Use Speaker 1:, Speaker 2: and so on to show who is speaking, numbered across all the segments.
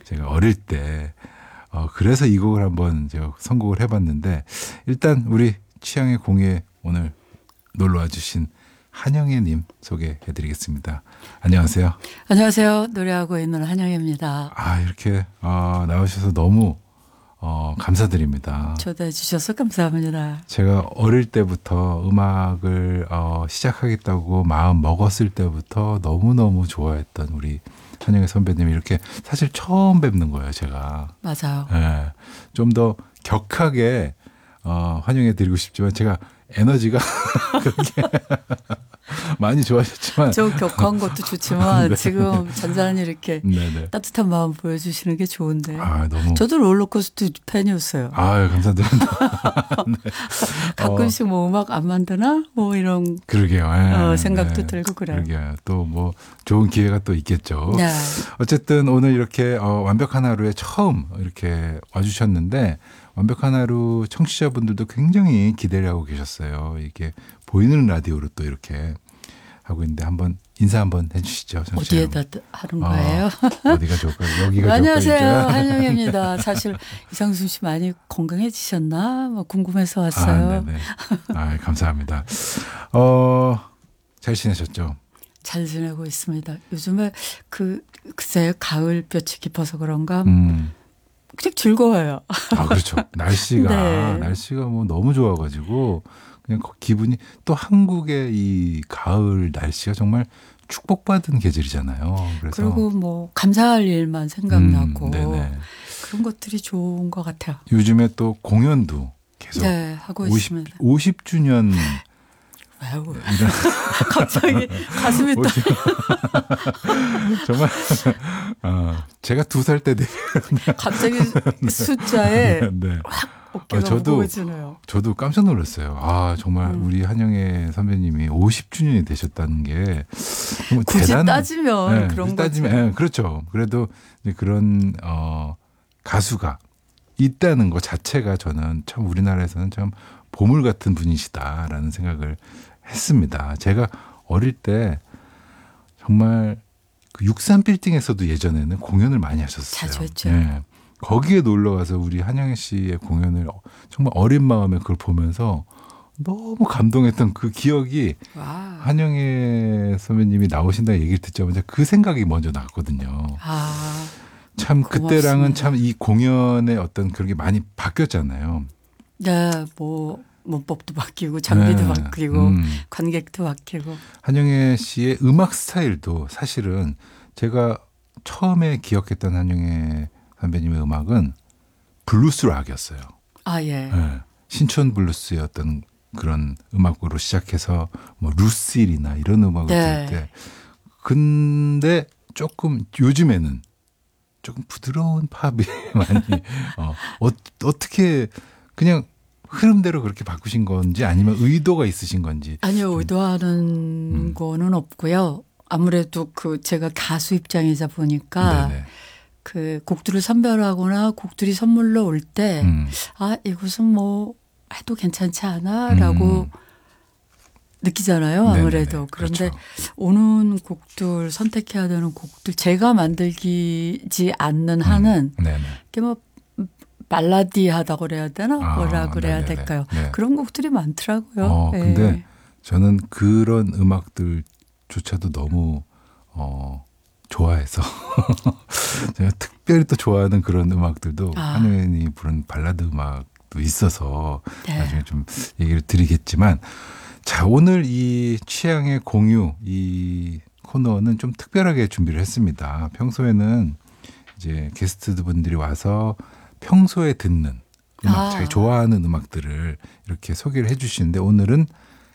Speaker 1: 제가 어릴 때 그래서 이 곡을 한번 제가 선곡을 해봤는데 일단 우리 취향의 공유에 오늘 놀러와 주신 한영애님 소개해드리겠습니다. 안녕하세요.
Speaker 2: 안녕하세요. 노래하고 있는 한영애입니다.
Speaker 1: 이렇게 나오셔서 너무 감사드립니다.
Speaker 2: 초대해 주셔서 감사합니다.
Speaker 1: 제가 어릴 때부터 음악을 시작하겠다고 마음 먹었을 때부터 너무너무 좋아했던 우리 한영애 선배님이 이렇게 사실 처음 뵙는 거예요, 제가.
Speaker 2: 맞아요.
Speaker 1: 네, 좀 더 격하게 환영해 드리고 싶지만 제가 에너지가 그렇게 많이 좋아졌지만
Speaker 2: 좀 격한 것도 좋지만
Speaker 1: 네.
Speaker 2: 지금 잔잔히 이렇게
Speaker 1: 네네.
Speaker 2: 따뜻한 마음 보여주시는 게 좋은데.
Speaker 1: 너무.
Speaker 2: 저도 롤러코스터 팬이었어요.
Speaker 1: 감사드립니다. 네.
Speaker 2: 가끔씩 뭐 음악 안 만드나? 뭐 이런
Speaker 1: 그러게요.
Speaker 2: 생각도 들고 그래요.
Speaker 1: 그러게요. 또 뭐 좋은 기회가 또 있겠죠.
Speaker 2: 네.
Speaker 1: 어쨌든 오늘 이렇게 완벽한 하루에 처음 이렇게 와주셨는데 완벽한 하루 청취자분들도 굉장히 기대를 하고 계셨어요. 이게 보이는 라디오로 또 이렇게 하고 있는데 한번 인사 한번 해주시죠. 청취자
Speaker 2: 어디에다 하는 거예요?
Speaker 1: 어디가 좋을까요? 여기가
Speaker 2: 안녕하세요.
Speaker 1: 좋을까요?
Speaker 2: 한영애입니다. 사실 이상순 씨 많이 건강해지셨나? 뭐 궁금해서 왔어요.
Speaker 1: 네네. 감사합니다. 잘 지내셨죠?
Speaker 2: 잘 지내고 있습니다. 요즘에 글쎄요, 가을볕이 깊어서 그런가
Speaker 1: 음.
Speaker 2: 그냥 즐거워요.
Speaker 1: 그렇죠. 날씨가
Speaker 2: 네.
Speaker 1: 뭐 너무 좋아가지고 그냥 기분이 또 한국의 이 가을 날씨가 정말 축복받은 계절이잖아요. 그래서
Speaker 2: 그리고 뭐 감사할 일만 생각나고
Speaker 1: 네네.
Speaker 2: 그런 것들이 좋은 것 같아요.
Speaker 1: 요즘에 또 공연도 계속
Speaker 2: 하고 있습니다.
Speaker 1: 50주년
Speaker 2: 아유, 갑자기 가슴이 또
Speaker 1: 정말 제가 2살 때
Speaker 2: 갑자기 숫자에
Speaker 1: 네.
Speaker 2: 확 어깨가 무거워지네요.
Speaker 1: 저도 깜짝 놀랐어요. 정말 우리 한영애 선배님이 50주년이 되셨다는 게 정말
Speaker 2: 굳이 따지면 그런 거죠.
Speaker 1: 그렇죠. 그래도 이제 그런 가수가 있다는 것 자체가 저는 참 우리나라에서는 참 보물 같은 분이시다라는 생각을 했습니다. 제가 어릴 때 정말 그 63빌딩에서도 예전에는 공연을 많이 하셨어요.
Speaker 2: 자주 했죠.
Speaker 1: 네. 거기에 놀러 가서 우리 한영애 씨의 공연을 정말 어린 마음에 그걸 보면서 너무 감동했던 그 기억이
Speaker 2: 와.
Speaker 1: 한영애 선배님이 나오신다는 얘기를 듣자마자 그 생각이 먼저 났거든요. 참
Speaker 2: 고맙습니다.
Speaker 1: 그때랑은 참 이 공연의 어떤 그런 게 많이 바뀌었잖아요.
Speaker 2: 네, 뭐 문법도 바뀌고 장비도 바뀌고 관객도 바뀌고.
Speaker 1: 한영애 씨의 음악 스타일도 사실은 제가 처음에 기억했던 한영애 선배님의 음악은 블루스 락이었어요.
Speaker 2: 예.
Speaker 1: 네. 신촌 블루스의 어떤 그런 음악으로 시작해서 뭐 루실이나 이런 음악을 들을 때 근데 조금 요즘에는 조금 부드러운 팝이 많이 어떻게 그냥 흐름대로 그렇게 바꾸신 건지 아니면 의도가 있으신 건지.
Speaker 2: 아니요. 의도하는 거는 없고요. 아무래도 제가 가수 입장이자 보니까
Speaker 1: 네네.
Speaker 2: 그 곡들을 선별하거나 곡들이 선물로 올 때 이것은 뭐 해도 괜찮지 않아라고 느끼잖아요. 아무래도.
Speaker 1: 네네네.
Speaker 2: 그런데
Speaker 1: 그렇죠.
Speaker 2: 오는 곡들 선택해야 되는 곡들 제가 만들지 않는 한은 이게 뭐 발라디하다고 그래야 되나? 뭐라 그래야
Speaker 1: 네네네.
Speaker 2: 될까요?
Speaker 1: 네.
Speaker 2: 그런 곡들이 많더라고요.
Speaker 1: 근데 저는 그런 음악들조차도 너무 좋아해서 제가 특별히 또 좋아하는 그런 음악들도 한영애님이 부른 발라드 음악도 있어서 나중에 좀 얘기를 드리겠지만 자 오늘 이 취향의 공유 이 코너는 좀 특별하게 준비를 했습니다. 평소에는 이제 게스트분들이 와서 평소에 듣는 음악, 자기 좋아하는 음악들을 이렇게 소개를 해 주시는데 오늘은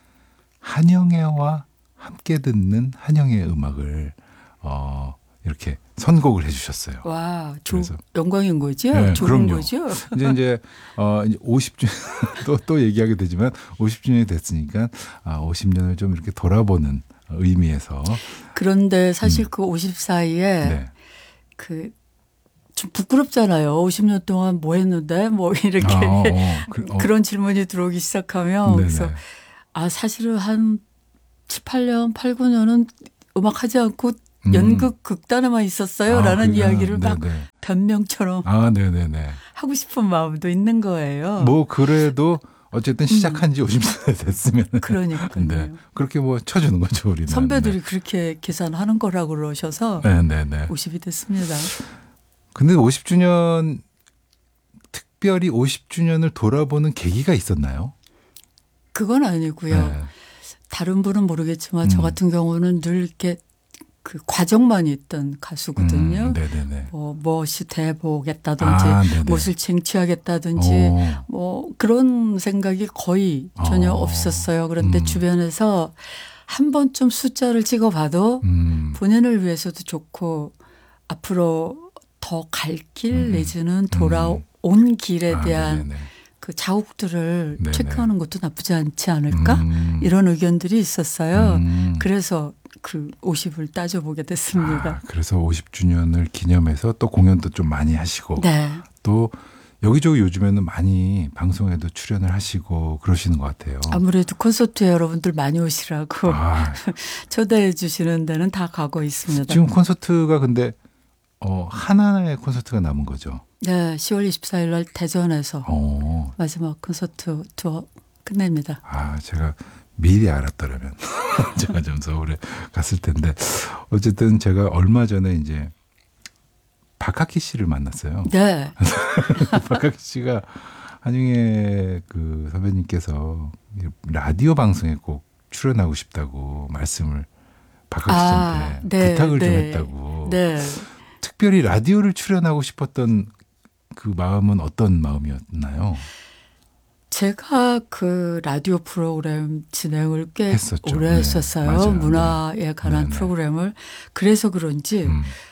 Speaker 1: 한영애와 함께 듣는 한영애 음악을 이렇게 선곡을 해 주셨어요.
Speaker 2: 와,
Speaker 1: 그래서
Speaker 2: 영광인 거죠?
Speaker 1: 네,
Speaker 2: 좋은
Speaker 1: 그럼요.
Speaker 2: 거죠?
Speaker 1: 이제 50주년 또 얘기하게 되지만 50주년이 됐으니까 50년을 좀 이렇게 돌아보는 의미에서
Speaker 2: 그런데 사실 그 50 사이에 좀 부끄럽잖아요. 50년 동안 뭐 했는데 뭐 이렇게 그런 질문이 들어오기 시작하면 그래서 사실은 한 7, 8년, 8, 9년은 음악 하지 않고 연극 극단에만 있었어요. 라는 이야기를 막 변명처럼
Speaker 1: 네네네.
Speaker 2: 하고 싶은 마음도 있는 거예요.
Speaker 1: 뭐 그래도 어쨌든 시작한 지 50년 됐으면.
Speaker 2: 그러니까요.
Speaker 1: 네. 그렇게 뭐 쳐주는 거죠, 우리는.
Speaker 2: 선배들이
Speaker 1: 네.
Speaker 2: 그렇게 계산하는 거라고 그러셔서
Speaker 1: 네네네.
Speaker 2: 50이 됐습니다.
Speaker 1: 근데 50주년, 특별히 50주년을 돌아보는 계기가 있었나요?
Speaker 2: 그건 아니고요.
Speaker 1: 네.
Speaker 2: 다른 분은 모르겠지만 저 같은 경우는 늘 이렇게 그 과정만 있던 가수거든요.
Speaker 1: 네네네.
Speaker 2: 뭐 무엇이 돼보겠다든지 무엇을 쟁취하겠다든지 뭐 그런 생각이 거의 전혀 없었어요. 그런데 주변에서 한 번쯤 숫자를 찍어봐도 본인을 위해서도 좋고 앞으로 더 갈 길 내지는 돌아온 길에 대한
Speaker 1: 네네네.
Speaker 2: 그 자욱들을
Speaker 1: 네네.
Speaker 2: 체크하는 것도 나쁘지 않지 않을까? 이런 의견들이 있었어요. 그래서 그 50을 따져보게 됐습니다.
Speaker 1: 그래서 50주년을 기념해서 또 공연도 좀 많이 하시고
Speaker 2: 네.
Speaker 1: 또 여기저기 요즘에는 많이 방송에도 출연을 하시고 그러시는 것 같아요.
Speaker 2: 아무래도 콘서트에 여러분들 많이 오시라고 초대해 주시는 데는 다 가고 있습니다.
Speaker 1: 지금 콘서트가 근데 하나의 콘서트가 남은 거죠.
Speaker 2: 네, 10월 24일 날 대전에서 마지막 콘서트 투어 끝냅니다.
Speaker 1: 제가 미리 알았더라면 제가 좀 서울에 갔을 텐데 어쨌든 제가 얼마 전에 이제 박학기 씨를 만났어요.
Speaker 2: 네.
Speaker 1: 박학기 씨가 한영애 그 선배님께서 라디오 방송에 꼭 출연하고 싶다고 말씀을 박학기 씨한테 부탁을 좀 했다고.
Speaker 2: 네.
Speaker 1: 특별히 라디오를 출연하고 싶었던 그 마음은 어떤 마음이었나요?
Speaker 2: 제가 그 라디오 프로그램 진행을 꽤
Speaker 1: 했었죠.
Speaker 2: 오래 했었어요.
Speaker 1: 맞아요.
Speaker 2: 문화에 관한 프로그램을. 그래서 그런지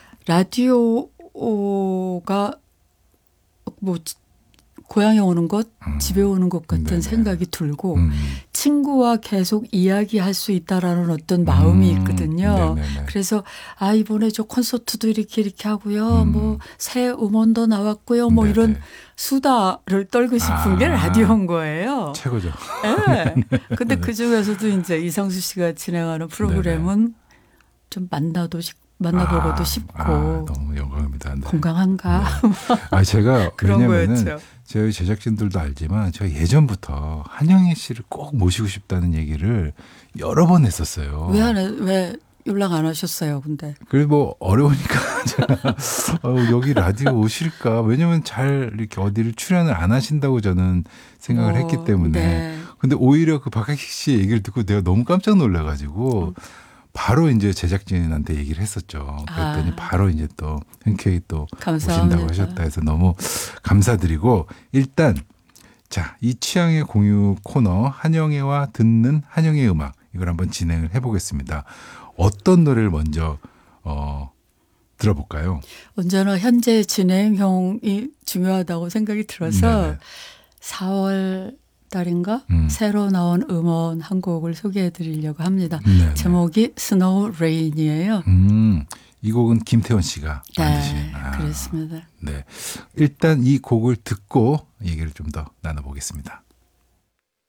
Speaker 2: 라디오가 뭐 고향에 오는 것, 집에 오는 것 같은 생각이 들고 친구와 계속 이야기할 수 있다라는 어떤 마음이 있거든요. 그래서 이번에 저 콘서트도 이렇게 하고요. 뭐 새 음원도 나왔고요. 뭐 이런 수다를 떨고 싶은 게 라디오인 거예요.
Speaker 1: 최고죠.
Speaker 2: 네. 근데 그중에서도 이제 이상수 씨가 진행하는 프로그램은 좀 만나보고도 싶고.
Speaker 1: 너무 영광입니다. 네.
Speaker 2: 건강한가?
Speaker 1: 네. 제가
Speaker 2: 그런
Speaker 1: 왜냐면은
Speaker 2: 거였죠.
Speaker 1: 저희 제작진들도 알지만 제가 예전부터 한영애 씨를 꼭 모시고 싶다는 얘기를 여러 번 했었어요.
Speaker 2: 왜 연락 안 하셨어요, 근데?
Speaker 1: 그래서 뭐 어려우니까 제가 여기 라디오 오실까? 왜냐면 잘 이렇게 어디를 출연을 안 하신다고 저는 생각을 했기 때문에.
Speaker 2: 네.
Speaker 1: 근데 오히려 그 박학기 씨 얘기를 듣고 내가 너무 깜짝 놀라가지고 바로 이제 제작진한테 얘기를 했었죠. 그랬더니 바로 이제 또 흔쾌히 또
Speaker 2: 감사합니다.
Speaker 1: 오신다고 하셨다 해서 너무 감사드리고 일단 자, 이 취향의 공유 코너 한영애와 듣는 한영애 음악 이걸 한번 진행을 해보겠습니다. 어떤 노래를 먼저 들어볼까요?
Speaker 2: 언제나 현재 진행형이 중요하다고 생각이 들어서
Speaker 1: 네네.
Speaker 2: 4월 달인가 새로 나온 음원 한 곡을 소개해 드리려고 합니다.
Speaker 1: 네네.
Speaker 2: 제목이 스노우 레인이에요.
Speaker 1: 이 곡은 김태원 씨가 만드신.
Speaker 2: 네, 그렇습니다.
Speaker 1: 네. 일단 이 곡을 듣고 얘기를 좀 더 나눠보겠습니다.